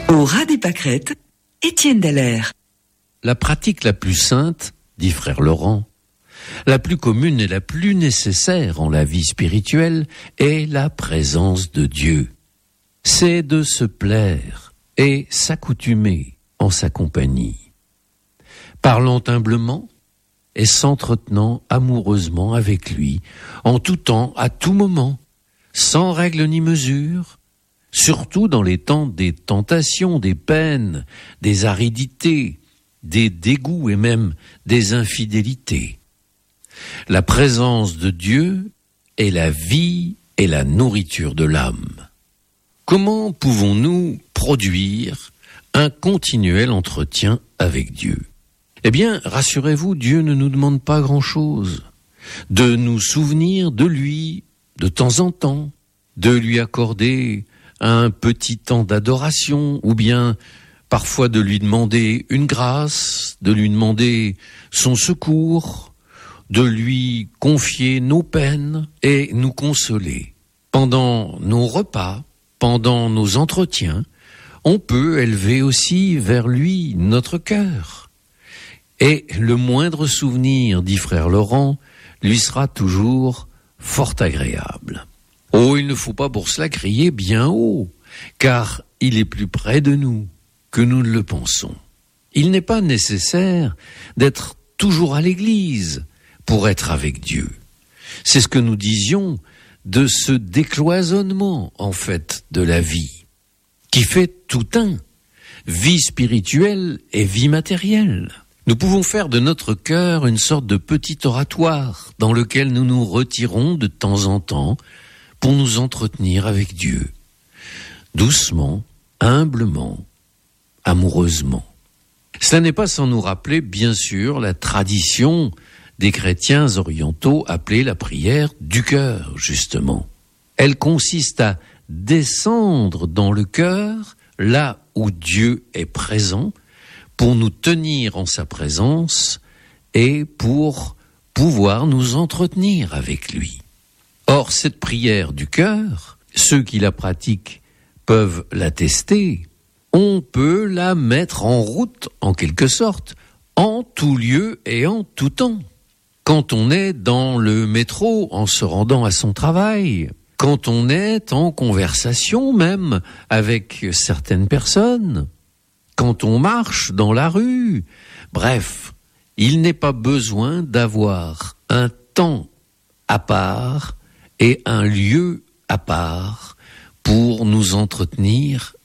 Au ras des pâquerettes, Étienne Dallaire. La pratique la plus sainte, dit frère Laurent, la plus commune et la plus nécessaire en la vie spirituelle est la présence de Dieu. C'est de se plaire et s'accoutumer en sa compagnie. Parlant humblement et s'entretenant amoureusement avec lui, en tout temps, à tout moment, sans règle ni mesure, surtout dans les temps des tentations, des peines, des aridités, des dégoûts et même des infidélités. La présence de Dieu est la vie et la nourriture de l'âme. Comment pouvons-nous produire un continuel entretien avec Dieu ? Eh bien, rassurez-vous, Dieu ne nous demande pas grand-chose. De nous souvenir de lui de temps en temps, de lui accorder un petit temps d'adoration, ou bien parfois de lui demander une grâce, de lui demander son secours, de lui confier nos peines et nous consoler. Pendant nos repas, pendant nos entretiens, on peut élever aussi vers lui notre cœur. Et le moindre souvenir, dit frère Laurent, lui sera toujours fort agréable. Oh, il ne faut pas pour cela crier bien haut, car il est plus près de nous que nous ne le pensons. Il n'est pas nécessaire d'être toujours à l'église pour être avec Dieu. C'est ce que nous disions de ce décloisonnement, en fait, de la vie, qui fait tout un, vie spirituelle et vie matérielle. Nous pouvons faire de notre cœur une sorte de petit oratoire dans lequel nous nous retirons de temps en temps pour nous entretenir avec Dieu, doucement, humblement, amoureusement. Cela n'est pas sans nous rappeler, bien sûr, la tradition des chrétiens orientaux appelée la prière du cœur, justement. Elle consiste à descendre dans le cœur, là où Dieu est présent, pour nous tenir en sa présence et pour pouvoir nous entretenir avec lui. Or, cette prière du cœur, ceux qui la pratiquent peuvent l'attester, on peut la mettre en route, en quelque sorte, en tout lieu et en tout temps. Quand on est dans le métro en se rendant à son travail, quand on est en conversation même avec certaines personnes, quand on marche dans la rue, bref, il n'est pas besoin d'avoir un temps à part et un lieu à part pour nous entretenir